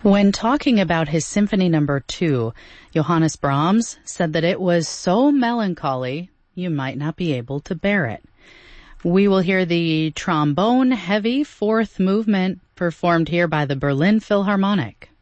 When talking about his Symphony No. 2, Johannes Brahms said that it was so melancholy you might not be able to bear it. We will hear the trombone-heavy fourth movement performed here by the Berlin Philharmonic.